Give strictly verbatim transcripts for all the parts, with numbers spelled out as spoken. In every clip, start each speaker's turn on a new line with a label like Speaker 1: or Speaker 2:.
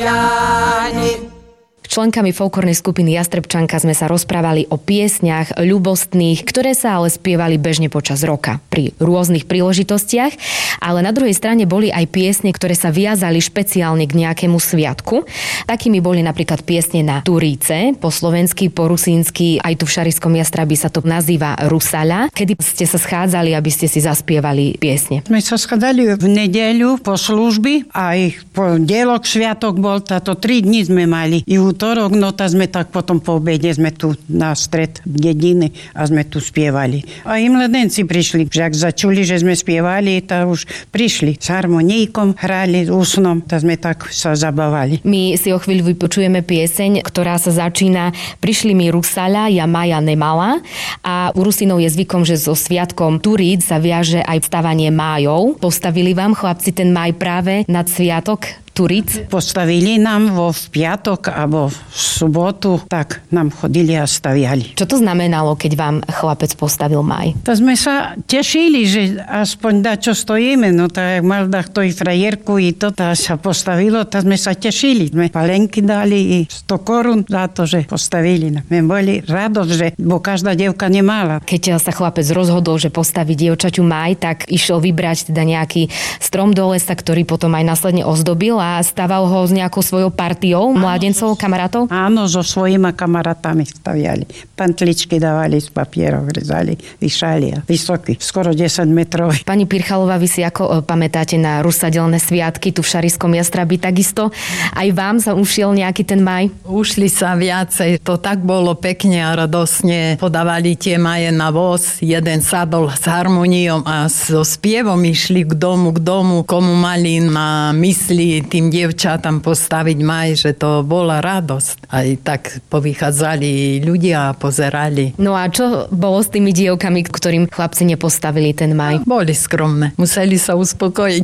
Speaker 1: Členkami folklórnej skupiny Jastrebčanka sme sa rozprávali o piesňach ľubostných, ktoré sa ale spievali bežne počas roka pri rôznych príležitostiach, ale na druhej strane boli aj piesne, ktoré sa viazali špeciálne k nejakému sviatku. Takými boli napríklad piesne na Turíce, po slovensky, po rusínsky, aj tu v Šarišskom Jastrabí sa to nazýva Rusaľa. Kedy ste sa schádzali, aby ste si zaspievali piesne?
Speaker 2: My sa schádzali v nedeľu po služby, aj pondelok sviatok bol, táto tri dni sme mali. I útorok, no tá sme tak potom po obede sme tu na stred dediny a sme tu spievali. A i mladenci prišli, že ak začuli, že sme spievali, tá už prišli s harmoníkom, hrali úsnom, tá sme tak sa zabávali.
Speaker 1: My si o chvíľu vypočujeme pieseň, ktorá sa začína Prišli mi Rusaľa, ja Maja nemala, a u Rusínov je zvykom, že so sviatkom Turíc sa viaže aj vstávanie májov. Postavili vám chlapci ten maj práve nad sviatok Turíc?
Speaker 2: Postavili nám vo v piatok alebo v sobotu, tak nám chodili a staviali.
Speaker 1: Čo to znamenalo, keď vám chlapec postavil maj?
Speaker 2: To sme sa tešili, že aspoň dá čo stojíme, no tak jak mal dať to i frajerku i to, tá sa postavilo, tak sme sa tešili. Sme palenky dali i sto korún za to, že postavili. My boli radosť, že bo každá dievka nemala.
Speaker 1: Keď sa chlapec rozhodol, že postaví dievčaťu maj, tak išiel vybrať teda nejaký strom do lesa, ktorý potom aj následne ozdobil a staval ho s nejakou svojou partiou mládencov, kamarátov?
Speaker 2: Áno, so svojimi kamarátami staviali. Pantličky dávali z papierov, rezali, vyšali a vysoký, skoro desať metrov.
Speaker 1: Pani Pirchalová, vy si ako pamätáte na rusadelné sviatky tu v Šarišskom Jastrabí? Takisto aj vám sa ušiel nejaký ten maj?
Speaker 3: Ušli sa viacej, to tak bolo pekne a radosne. Podávali tie maje na voz, jeden sadol s harmoniom a so spievom išli k domu, k domu, komu mali na mysli tým dievčatám postaviť maj, že to bola radosť. Aj tak povychádzali ľudia a pozerali.
Speaker 1: No a čo bolo s tými dievkami, ktorým chlapci nepostavili ten maj?
Speaker 3: No, boli skromné. Museli sa uspokojiť.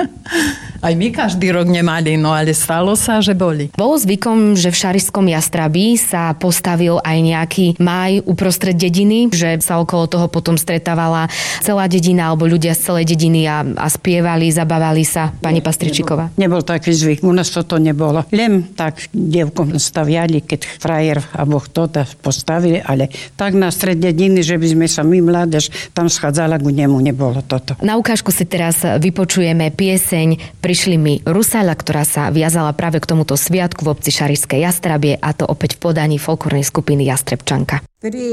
Speaker 3: Aj my každý rok nemali, no ale stalo sa, že boli.
Speaker 1: Bolo zvykom, že v Šarišskom Jastrabí sa postavil aj nejaký maj uprostred dediny, že sa okolo toho potom stretávala celá dedina alebo ľudia z celej dediny a, a spievali, zabávali sa. Pani Pastričíková.
Speaker 2: Nebol, nebol taký zvyk, u nás toto nebolo. Len tak dievkom staviali, keď frajer alebo kto to postavili, ale tak na stred dediny, že by sme sa my mládež tam schádzala, ku nemu nebolo toto.
Speaker 1: Na ukážku si teraz vypočujeme pieseň Prišli mi Rusaľa, ktorá sa viazala práve k tomuto sviatku v obci Šarišské Jastrabie, a to opäť v podaní folklórnej skupiny Jastrebčanka.